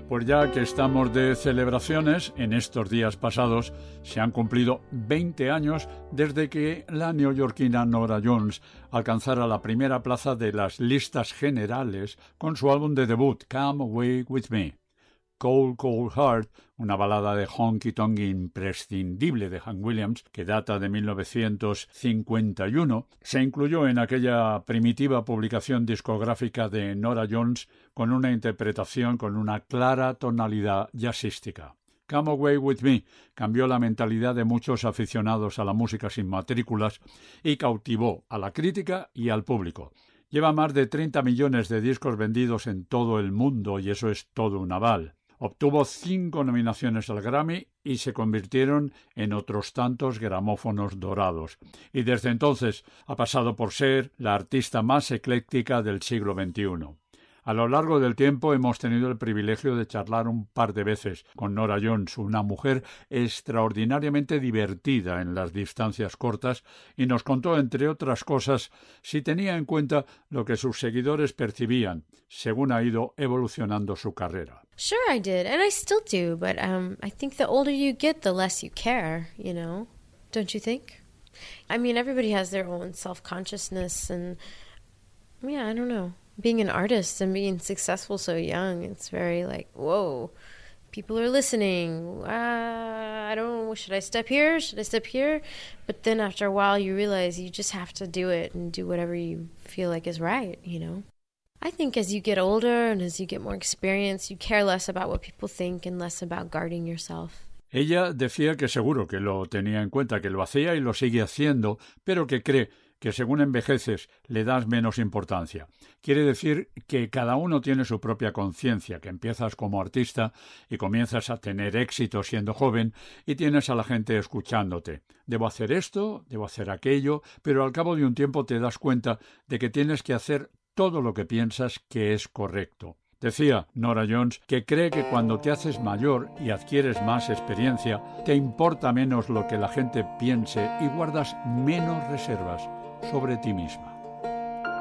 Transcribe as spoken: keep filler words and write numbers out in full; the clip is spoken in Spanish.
Pues ya que estamos de celebraciones, en estos días pasados se han cumplido veinte años desde que la neoyorquina Norah Jones alcanzara la primera plaza de las listas generales con su álbum de debut, Come Away With Me. Cold Cold Heart, una balada de honky tonk imprescindible de Hank Williams, que data de mil novecientos cincuenta y uno, se incluyó en aquella primitiva publicación discográfica de Norah Jones con una interpretación con una clara tonalidad jazzística. Come Away With Me cambió la mentalidad de muchos aficionados a la música sin matrículas y cautivó a la crítica y al público. Lleva más de treinta millones de discos vendidos en todo el mundo y eso es todo un aval. Obtuvo cinco nominaciones al Grammy y se convirtieron en otros tantos gramófonos dorados. Y desde entonces ha pasado por ser la artista más ecléctica del siglo veintiuno. A lo largo del tiempo hemos tenido el privilegio de charlar un par de veces con Norah Jones, una mujer extraordinariamente divertida en las distancias cortas, y nos contó, entre otras cosas, si tenía en cuenta lo que sus seguidores percibían, según ha ido evolucionando su carrera. Sure, I did, and I still do, but um, I think the older you get, the less you care, you know? Don't you think? I mean, everybody has their own self-consciousness, and yeah, I don't know. Being an artist and being successful so young, it's very like, whoa, people are listening. Uh, I don't know, should I step here? Should I step here? But then after a while, you realize you just have to do it and do whatever you feel like is right, you know? I think as you get older and as you get more experience, you care less about what people think and less about guarding yourself. Ella decía que seguro que lo tenía en cuenta, que lo hacía y lo sigue haciendo, pero que cree que según envejeces le das menos importancia. Quiere decir que cada uno tiene su propia conciencia, que empiezas como artista y comienzas a tener éxito siendo joven y tienes a la gente escuchándote. Debo hacer esto, debo hacer aquello, pero al cabo de un tiempo te das cuenta de que tienes que hacer todo lo que piensas que es correcto. Decía Norah Jones que cree que cuando te haces mayor y adquieres más experiencia, te importa menos lo que la gente piense y guardas menos reservas sobre ti misma.